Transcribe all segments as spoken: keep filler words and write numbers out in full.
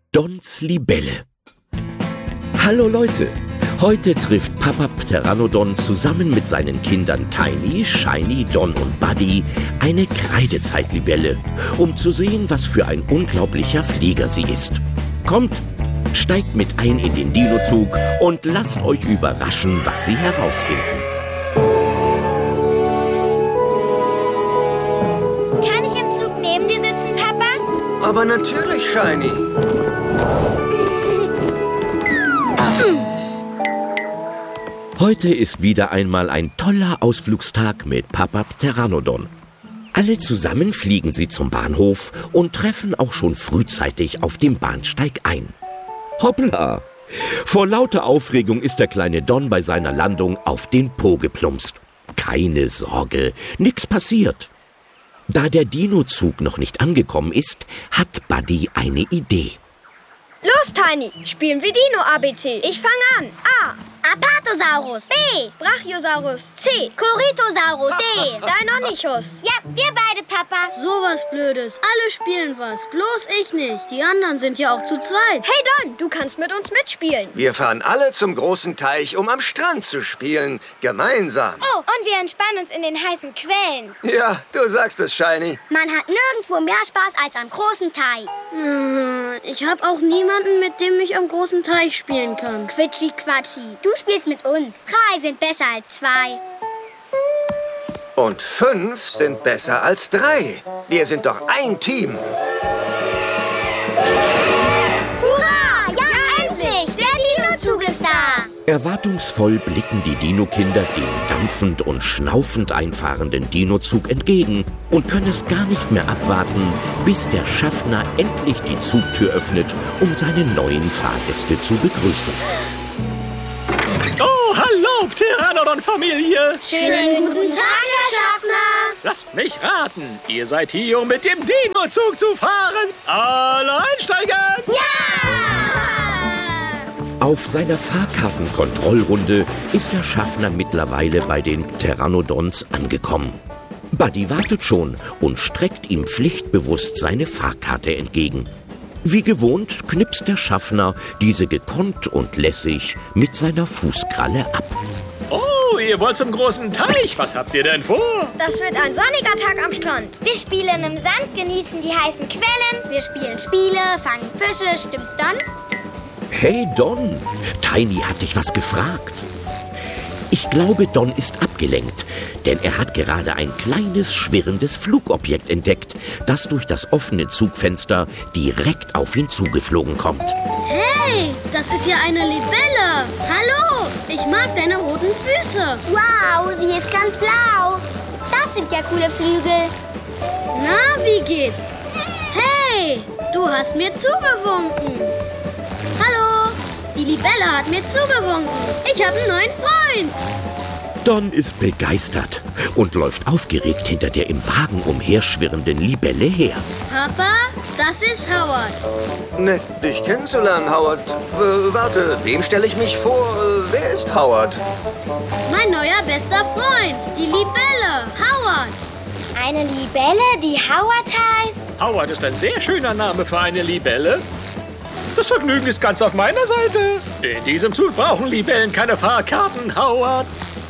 Dons Libelle. Hallo Leute, heute trifft Papa Pteranodon zusammen mit seinen Kindern Tiny, Shiny, Don und Buddy eine Kreidezeitlibelle, um zu sehen, was für ein unglaublicher Flieger sie ist. Kommt, steigt mit ein in den Dinozug und lasst euch überraschen, was sie herausfinden. Kann ich im Zug neben dir sitzen, Papa? Aber natürlich, Shiny. Heute ist wieder einmal ein toller Ausflugstag mit Papa Pteranodon. Alle zusammen fliegen sie zum Bahnhof und treffen auch schon frühzeitig auf dem Bahnsteig ein. Hoppla! Vor lauter Aufregung ist der kleine Don bei seiner Landung auf den Po geplumpst. Keine Sorge, nichts passiert. Da der Dinozug noch nicht angekommen ist, hat Buddy eine Idee. Los, Tiny, spielen wir Dino-A B C. Ich fange an. A. Apatosaurus. B. Brachiosaurus. C. Corythosaurus. D. Deinonychus. Ja, wir beide, Papa. Sowas Blödes. Alle spielen was. Bloß ich nicht. Die anderen sind ja auch zu zweit. Hey Don, du kannst mit uns mitspielen. Wir fahren alle zum großen Teich, um am Strand zu spielen. Gemeinsam. Oh, und wir entspannen uns in den heißen Quellen. Ja, du sagst es, Shiny. Man hat nirgendwo mehr Spaß als am großen Teich. Ich habe auch niemanden, mit dem ich am großen Teich spielen kann. Quitschi, Quatschi. Du spielst mit uns. Drei sind besser als zwei. Und fünf sind besser als drei. Wir sind doch ein Team. Hurra! Ja, endlich! Der Dinozug ist da! Erwartungsvoll blicken die Dino-Kinder dem dampfend und schnaufend einfahrenden Dinozug entgegen und können es gar nicht mehr abwarten, bis der Schaffner endlich die Zugtür öffnet, um seine neuen Fahrgäste zu begrüßen. Oh, hallo, Pteranodon-Familie! Schönen guten Tag, Herr Schaffner! Lasst mich raten, ihr seid hier, um mit dem Dinozug zu fahren. Alle einsteigen! Ja! Auf seiner Fahrkartenkontrollrunde ist der Schaffner mittlerweile bei den Pteranodons angekommen. Buddy wartet schon und streckt ihm pflichtbewusst seine Fahrkarte entgegen. Wie gewohnt knipst der Schaffner diese gekonnt und lässig mit seiner Fußkralle ab. Oh, ihr wollt zum großen Teich. Was habt ihr denn vor? Das wird ein sonniger Tag am Strand. Wir spielen im Sand, genießen die heißen Quellen. Wir spielen Spiele, fangen Fische. Stimmt's, Don? Hey Don, Tiny hat dich was gefragt. Ich glaube, Don ist abgelenkt, denn er hat gerade ein kleines, schwirrendes Flugobjekt entdeckt, das durch das offene Zugfenster direkt auf ihn zugeflogen kommt. Hey, das ist ja eine Libelle. Hallo, ich mag deine roten Füße. Wow, sie ist ganz blau. Das sind ja coole Flügel. Na, wie geht's? Hey, du hast mir zugewunken. Hallo, die Libelle hat mir zugewunken. Ich habe einen neuen Freund. Don ist begeistert und läuft aufgeregt hinter der im Wagen umherschwirrenden Libelle her. Papa, das ist Howard. Nett, dich kennenzulernen, Howard. Äh, warte, wem stelle ich mich vor? Äh, wer ist Howard? Mein neuer bester Freund, die Libelle, Howard. Eine Libelle, die Howard heißt? Howard ist ein sehr schöner Name für eine Libelle. Das Vergnügen ist ganz auf meiner Seite. In diesem Zug brauchen Libellen keine Fahrkarten, Howard.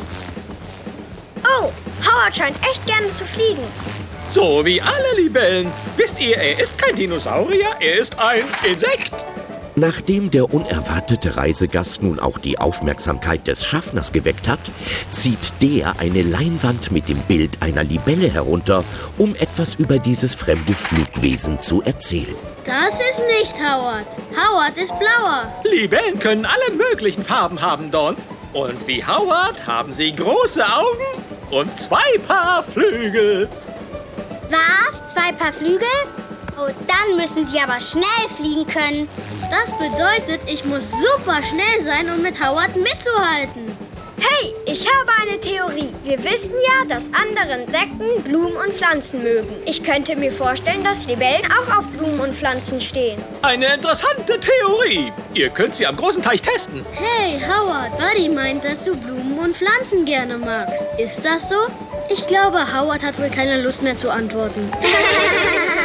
Oh, Howard scheint echt gerne zu fliegen. So wie alle Libellen. Wisst ihr, er ist kein Dinosaurier, er ist ein Insekt. Nachdem der unerwartete Reisegast nun auch die Aufmerksamkeit des Schaffners geweckt hat, zieht der eine Leinwand mit dem Bild einer Libelle herunter, um etwas über dieses fremde Flugwesen zu erzählen. Das ist nicht Howard. Howard ist blauer. Libellen können alle möglichen Farben haben, Don. Und wie Howard haben sie große Augen und zwei Paar Flügel. Was? Zwei Paar Flügel? Oh, dann müssen sie aber schnell fliegen können. Das bedeutet, ich muss super schnell sein, um mit Howard mitzuhalten. Hey, ich habe eine Theorie. Wir wissen ja, dass andere Insekten Blumen und Pflanzen mögen. Ich könnte mir vorstellen, dass Libellen auch auf Blumen und Pflanzen stehen. Eine interessante Theorie. Ihr könnt sie am großen Teich testen. Hey, Howard, Buddy meint, dass du Blumen und Pflanzen gerne magst. Ist das so? Ich glaube, Howard hat wohl keine Lust mehr zu antworten.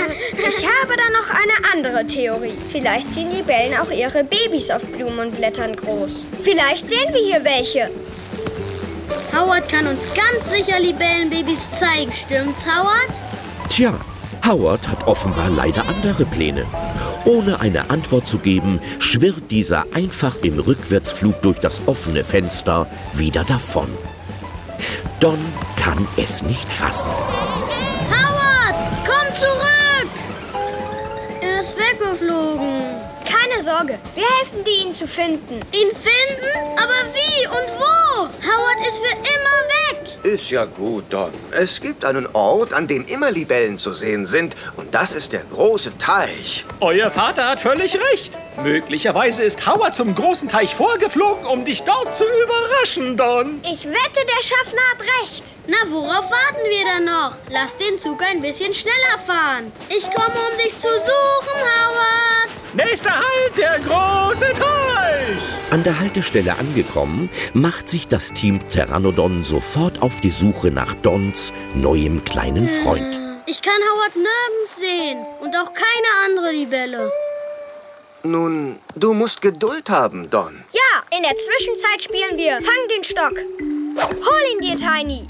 Ich habe da noch eine andere Theorie. Vielleicht ziehen Libellen auch ihre Babys auf Blumen und Blättern groß. Vielleicht sehen wir hier welche. Howard kann uns ganz sicher Libellenbabys zeigen, stimmt's, Howard? Tja, Howard hat offenbar leider andere Pläne. Ohne eine Antwort zu geben, schwirrt dieser einfach im Rückwärtsflug durch das offene Fenster wieder davon. Don kann es nicht fassen. Howard, komm zurück! Er ist weggeflogen. Keine Sorge, wir helfen dir, ihn zu finden. Ihn finden? Aber wie und wo? Howard ist für immer weg. Ist ja gut, Don. Es gibt einen Ort, an dem immer Libellen zu sehen sind. Und das ist der große Teich. Euer Vater hat völlig recht. Möglicherweise ist Howard zum großen Teich vorgeflogen, um dich dort zu überraschen, Don. Ich wette, der Schaffner hat recht. Na, worauf warten wir dann noch? Lass den Zug ein bisschen schneller fahren. Ich komme, um dich zu suchen, Howard. Nächster Halt, der große Teich! An der Haltestelle angekommen, macht sich das Team Pteranodon sofort auf die Suche nach Dons neuem kleinen Freund. Ich kann Howard nirgends sehen und auch keine andere Libelle. Nun, du musst Geduld haben, Don. Ja, in der Zwischenzeit spielen wir Fang den Stock. Hol ihn dir, Tiny.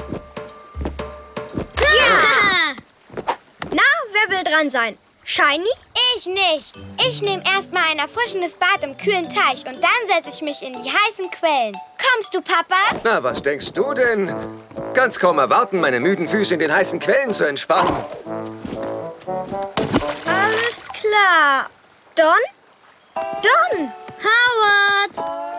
Ja! Na, wer will dran sein? Shiny? Ich nicht. Ich nehme erstmal ein erfrischendes Bad im kühlen Teich und dann setze ich mich in die heißen Quellen. Kommst du, Papa? Na, was denkst du denn? Kannst kaum erwarten, meine müden Füße in den heißen Quellen zu entspannen. Alles klar. Don? Don! Howard!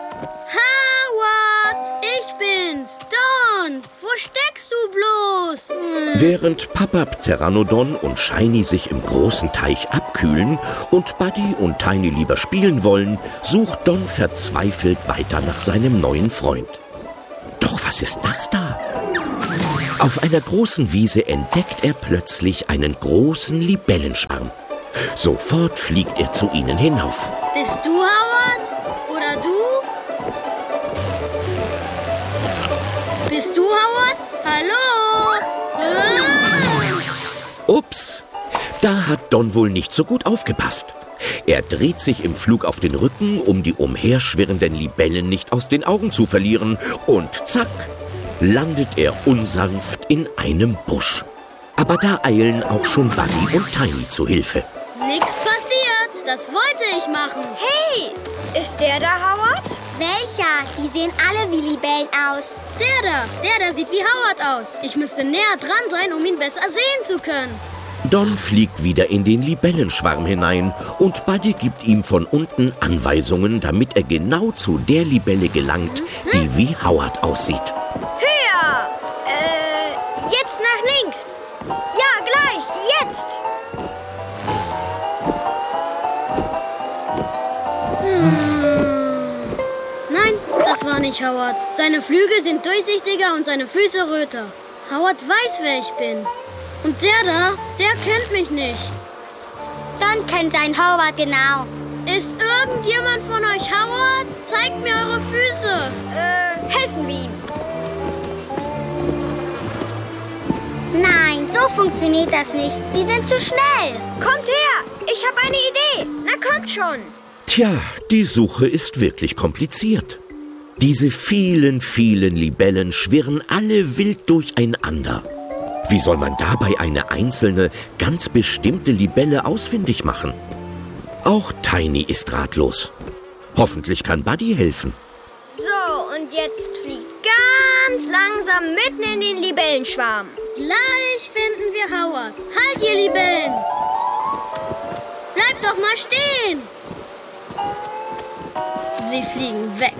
Howard! Ich bin's, Don! Wo steckst du bloß? Hm. Während Papa Pteranodon und Shiny sich im großen Teich abkühlen und Buddy und Tiny lieber spielen wollen, sucht Don verzweifelt weiter nach seinem neuen Freund. Doch was ist das da? Auf einer großen Wiese entdeckt er plötzlich einen großen Libellenschwarm. Sofort fliegt er zu ihnen hinauf. Bist du Howard? Oder du? Bist du Howard? Hallo? Ah! Ups, da hat Don wohl nicht so gut aufgepasst. Er dreht sich im Flug auf den Rücken, um die umherschwirrenden Libellen nicht aus den Augen zu verlieren. Und zack, landet er unsanft in einem Busch. Aber da eilen auch schon Buddy und Tiny zu Hilfe. Nix passiert. Das wollte ich machen. Hey, ist der da, Howard? Welcher? Die sehen alle wie Libellen aus. Der da. Der da sieht wie Howard aus. Ich müsste näher dran sein, um ihn besser sehen zu können. Don fliegt wieder in den Libellenschwarm hinein und Buddy gibt ihm von unten Anweisungen, damit er genau zu der Libelle gelangt, die wie Howard aussieht. Höher! Äh, jetzt nach links. Ja, gleich, jetzt. Nein, das war nicht Howard. Seine Flügel sind durchsichtiger und seine Füße röter. Howard weiß, wer ich bin. Und der da, der kennt mich nicht. Don kennt seinen Howard genau. Ist irgendjemand von euch Howard? Zeigt mir eure Füße. Äh, helfen wir ihm. Nein, so funktioniert das nicht. Sie sind zu schnell. Kommt her, ich habe eine Idee. Na, kommt schon. Tja, die Suche ist wirklich kompliziert. Diese vielen, vielen Libellen schwirren alle wild durcheinander. Wie soll man dabei eine einzelne, ganz bestimmte Libelle ausfindig machen? Auch Tiny ist ratlos. Hoffentlich kann Buddy helfen. So, und jetzt fliegt ganz langsam mitten in den Libellenschwarm. Gleich finden wir Howard. Halt, ihr Libellen! Bleibt doch mal stehen! Sie fliegen weg.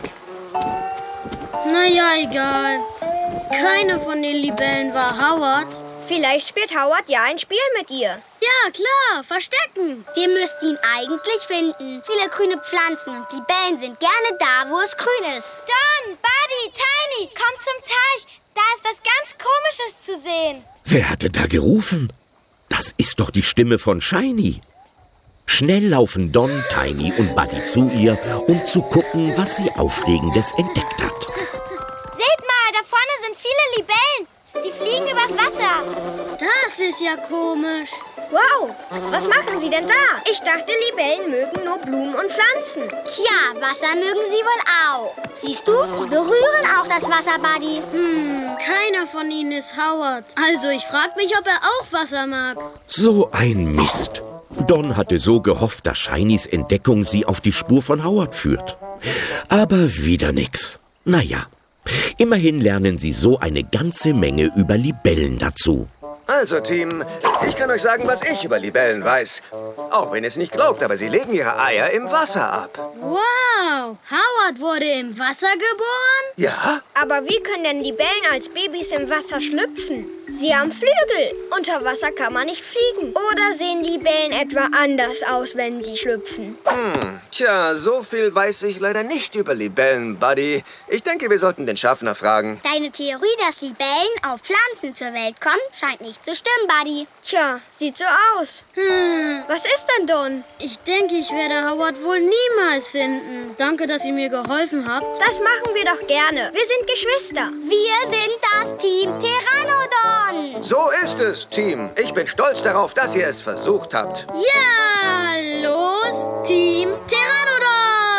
Naja, egal. Keine von den Libellen war Howard. Vielleicht spielt Howard ja ein Spiel mit ihr. Ja, klar, verstecken. Wir müssten ihn eigentlich finden. Viele grüne Pflanzen und Libellen sind gerne da, wo es grün ist. Don, Buddy, Tiny, kommt zum Teich. Da ist was ganz Komisches zu sehen. Wer hatte da gerufen? Das ist doch die Stimme von Shiny. Schnell laufen Don, Tiny und Buddy zu ihr, um zu gucken, was sie Aufregendes entdeckt hat. Seht mal, da vorne sind viele Libellen. Sie fliegen übers Wasser. Das ist ja komisch. Wow, was machen Sie denn da? Ich dachte, Libellen mögen nur Blumen und Pflanzen. Tja, Wasser mögen sie wohl auch. Siehst du, sie berühren auch das Wasser, Buddy. Hm, keiner von ihnen ist Howard. Also ich frage mich, ob er auch Wasser mag. So ein Mist. Don hatte so gehofft, dass Shinys Entdeckung sie auf die Spur von Howard führt. Aber wieder nix. Naja, immerhin lernen sie so eine ganze Menge über Libellen dazu. Also, Team, ich kann euch sagen, was ich über Libellen weiß. Auch wenn ihr es nicht glaubt, aber sie legen ihre Eier im Wasser ab. Wow, Howard wurde im Wasser geboren? Ja? Aber wie können denn Libellen als Babys im Wasser schlüpfen? Sie haben Flügel. Unter Wasser kann man nicht fliegen. Oder sehen Libellen etwa anders aus, wenn sie schlüpfen? Hm, tja, so viel weiß ich leider nicht über Libellen, Buddy. Ich denke, wir sollten den Schaffner fragen. Deine Theorie, dass Libellen auf Pflanzen zur Welt kommen, scheint nicht zu stimmen, Buddy. Tja, sieht so aus. Hm, Was ist denn, Don? ich denke, ich werde Howard wohl niemals finden. Danke, dass ihr mir geholfen habt. Das machen wir doch gerne. Wir sind Geschwister. Wir sind das Team Pteranodon. So ist es, Team. Ich bin stolz darauf, dass ihr es versucht habt. Ja, los, Team Pteranodon!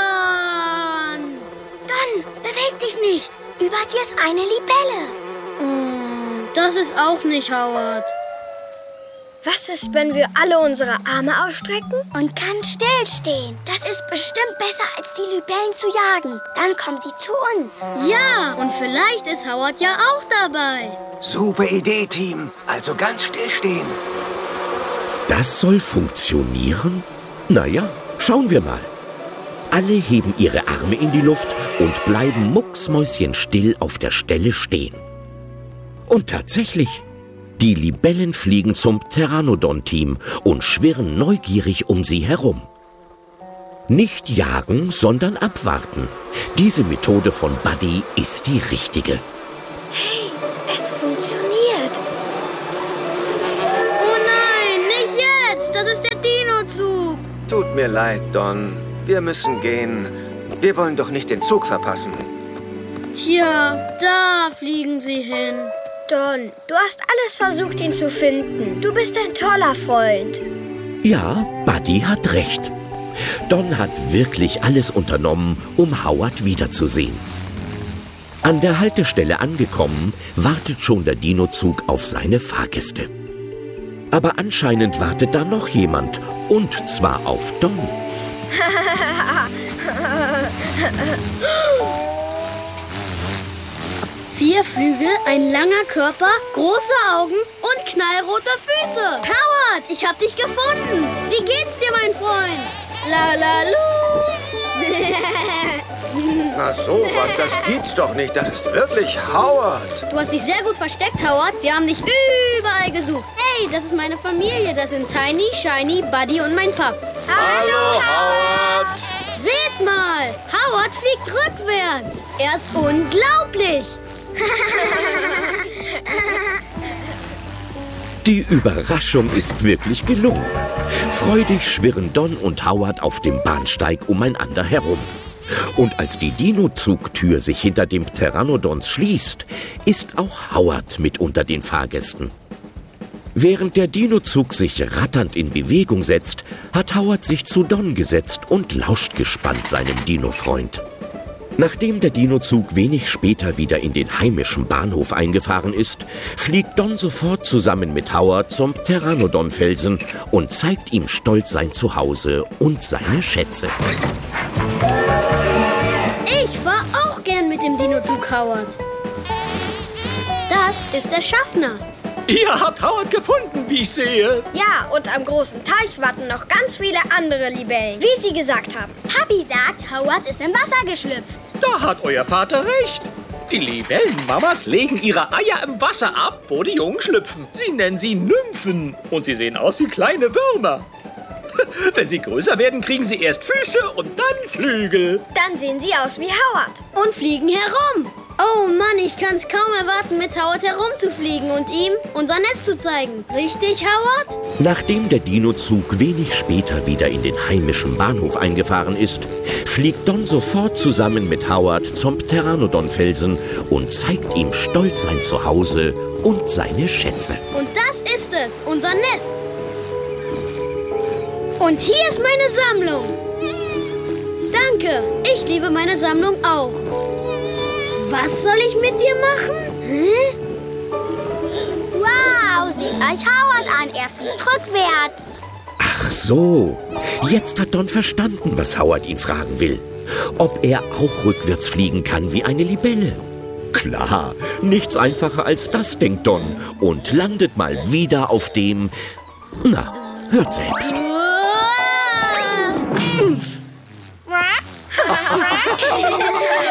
Don, beweg dich nicht. Über dir ist eine Libelle. Oh, das ist auch nicht Howard. Was ist, wenn wir alle unsere Arme ausstrecken? Und ganz still stehen. Das ist bestimmt besser, als die Libellen zu jagen. Dann kommt sie zu uns. Ja, und vielleicht ist Howard ja auch dabei. Super Idee, Team. Also ganz still stehen. Das soll funktionieren? Naja, schauen wir mal. Alle heben ihre Arme in die Luft und bleiben mucksmäuschenstill auf der Stelle stehen. Und tatsächlich, die Libellen fliegen zum Pteranodon-Team und schwirren neugierig um sie herum. Nicht jagen, sondern abwarten. Diese Methode von Buddy ist die richtige. Hey, es funktioniert. Oh nein, nicht jetzt! Das ist der Dino-Zug. Tut mir leid, Don. Wir müssen gehen. Wir wollen doch nicht den Zug verpassen. Tja, da fliegen sie hin. Don, du hast alles versucht, ihn zu finden. Du bist ein toller Freund. Ja, Buddy hat recht. Don hat wirklich alles unternommen, um Howard wiederzusehen. An der Haltestelle angekommen, wartet schon der Dino-Zug auf seine Fahrgäste. Aber anscheinend wartet da noch jemand, und zwar auf Don. Vier Flügel, ein langer Körper, große Augen und knallrote Füße. Howard, ich hab dich gefunden. Wie geht's dir, mein Freund? La la lu. Na sowas, das gibt's doch nicht. Das ist wirklich Howard. Du hast dich sehr gut versteckt, Howard. Wir haben dich überall gesucht. Hey, das ist meine Familie. Das sind Tiny, Shiny, Buddy und mein Paps. Hallo, Howard. Seht mal, Howard fliegt rückwärts. Er ist unglaublich. Die Überraschung ist wirklich gelungen. Freudig schwirren Don und Howard auf dem Bahnsteig umeinander herum. Und als die Dino-Zugtür sich hinter dem Pteranodons schließt, ist auch Howard mit unter den Fahrgästen. Während der Dino-Zug sich ratternd in Bewegung setzt, hat Howard sich zu Don gesetzt und lauscht gespannt seinem Dino-Freund. Nachdem der Dino-Zug wenig später wieder in den heimischen Bahnhof eingefahren ist, fliegt Don sofort zusammen mit Howard zum Pteranodon-Felsen und zeigt ihm stolz sein Zuhause und seine Schätze. Ich fahr auch gern mit dem Dino-Zug, Howard. Das ist der Schaffner. Ihr habt Howard gefunden, wie ich sehe. Ja, und am großen Teich warten noch ganz viele andere Libellen, wie Sie gesagt haben. Papi sagt, Howard ist im Wasser geschlüpft. Da hat euer Vater recht. Die Libellenmamas legen ihre Eier im Wasser ab, wo die Jungen schlüpfen. Sie nennen sie Nymphen und sie sehen aus wie kleine Würmer. Wenn sie größer werden, kriegen sie erst Füße und dann Flügel. Dann sehen Sie aus wie Howard. Und fliegen herum. Oh Mann, ich kann's kaum erwarten, mit Howard herumzufliegen und ihm unser Nest zu zeigen. Richtig, Howard? Nachdem der Dino-Zug wenig später wieder in den heimischen Bahnhof eingefahren ist, fliegt Don sofort zusammen mit Howard zum Pteranodon-Felsen und zeigt ihm stolz sein Zuhause und seine Schätze. Und das ist es, unser Nest. Und hier ist meine Sammlung. Danke, ich liebe meine Sammlung auch. Was soll ich mit dir machen? Hä? Wow, seht euch Howard an. Er fliegt rückwärts. Ach so, jetzt hat Don verstanden, was Howard ihn fragen will. Ob er auch rückwärts fliegen kann wie eine Libelle. Klar, nichts einfacher als das, denkt Don. Und landet mal wieder auf dem... Na, hört selbst.